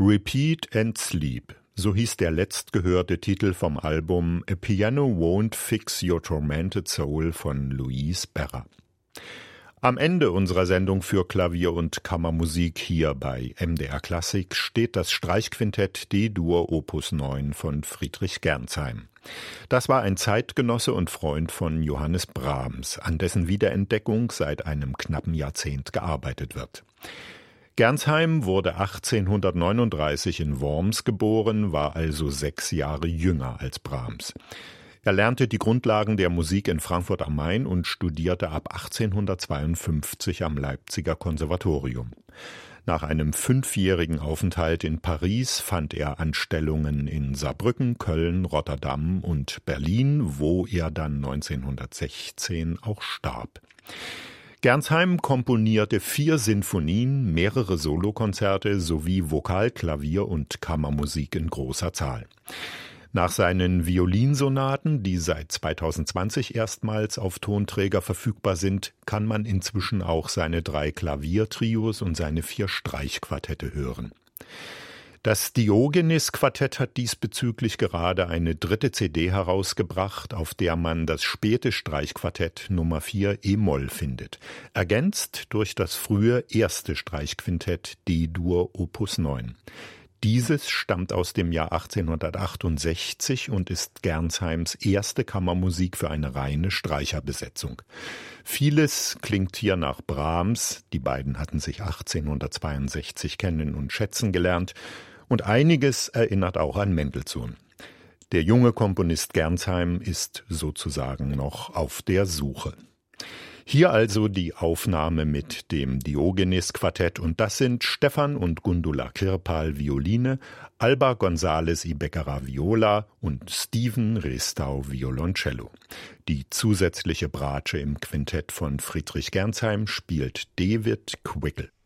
Repeat and Sleep, so hieß der letztgehörte Titel vom Album A Piano Won't Fix Your Tormented Soul von Louise Berra. Am Ende unserer Sendung für Klavier und Kammermusik hier bei MDR Klassik steht das Streichquintett D-Dur Opus 9 von Friedrich Gernsheim. Das war ein Zeitgenosse und Freund von Johannes Brahms, an dessen Wiederentdeckung seit einem knappen Jahrzehnt gearbeitet wird. Gernsheim wurde 1839 in Worms geboren, war also 6 Jahre jünger als Brahms. Er lernte die Grundlagen der Musik in Frankfurt am Main und studierte ab 1852 am Leipziger Konservatorium. Nach einem 5-jährigen Aufenthalt in Paris fand er Anstellungen in Saarbrücken, Köln, Rotterdam und Berlin, wo er dann 1916 auch starb. Gernsheim komponierte 4 Sinfonien, mehrere Solokonzerte sowie Vokal-, Klavier- und Kammermusik in großer Zahl. Nach seinen Violinsonaten, die seit 2020 erstmals auf Tonträger verfügbar sind, kann man inzwischen auch seine 3 Klaviertrios und seine 4 Streichquartette hören. Das Diogenes-Quartett hat diesbezüglich gerade eine 3. CD herausgebracht, auf der man das späte Streichquartett Nummer 4 E-Moll findet, ergänzt durch das frühe 1. Streichquintett D-Dur Opus 9. Dieses stammt aus dem Jahr 1868 und ist Gernsheims erste Kammermusik für eine reine Streicherbesetzung. Vieles klingt hier nach Brahms, die beiden hatten sich 1862 kennen und schätzen gelernt, und einiges erinnert auch an Mendelssohn. Der junge Komponist Gernsheim ist sozusagen noch auf der Suche. Hier also die Aufnahme mit dem Diogenes-Quartett, und das sind Stefan und Gundula Kirpal Violine, Alba González y Becerra Viola und Steven Restau Violoncello. Die zusätzliche Bratsche im Quintett von Friedrich Gernsheim spielt David Quickel.